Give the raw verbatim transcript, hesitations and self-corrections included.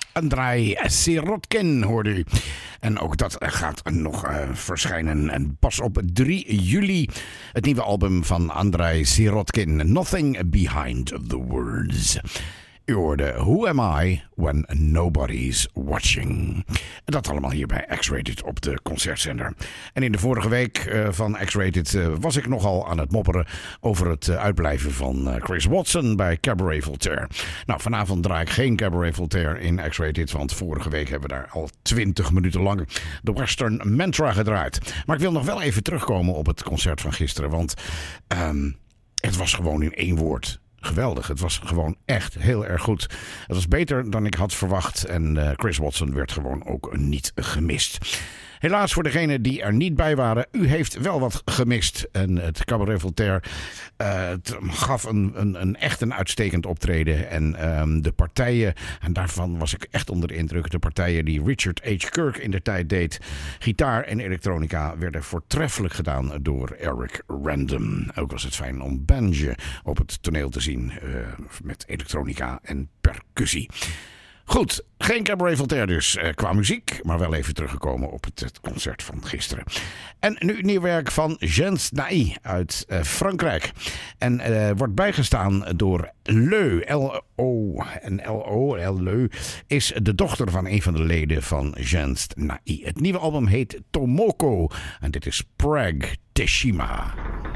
Andrei Sirotkin hoorde u. En ook dat gaat nog uh, verschijnen. En pas op drie juli het nieuwe album van Andrei Sirotkin. Nothing Behind the Words. U hoorde Who Am I When Nobody's Watching. Dat allemaal hier bij X-Rated op de concertzender. En in de vorige week uh, van X-Rated uh, was ik nogal aan het mopperen over het uh, uitblijven van uh, Chris Watson bij Cabaret Voltaire. Nou, vanavond draai ik geen Cabaret Voltaire in X-Rated, want vorige week hebben we daar al twintig minuten lang de Western Mantra gedraaid. Maar ik wil nog wel even terugkomen op het concert van gisteren, want um, het was gewoon in één woord geweldig. Het was gewoon echt heel erg goed. Het was beter dan ik had verwacht en uh, Chris Watson werd gewoon ook niet gemist. Helaas voor degenen die er niet bij waren, u heeft wel wat gemist. En het Cabaret Voltaire uh, het gaf een, een, een echt een uitstekend optreden. En um, de partijen, en daarvan was ik echt onder de indruk, de partijen die Richard H. Kirk in de tijd deed, gitaar en elektronica, werden voortreffelijk gedaan door Eric Random. Ook was het fijn om Banjo op het toneel te zien uh, met elektronica en percussie. Goed, geen Cabaret Voltaire dus uh, qua muziek, maar wel even teruggekomen op het, het concert van gisteren. En nu nieuw werk van Jens Naï uit uh, Frankrijk. En uh, wordt bijgestaan door Leu, L O en L O, L Leu, is de dochter van een van de leden van Jens Naï. Het nieuwe album heet Tomoko en dit is Prag Teshima.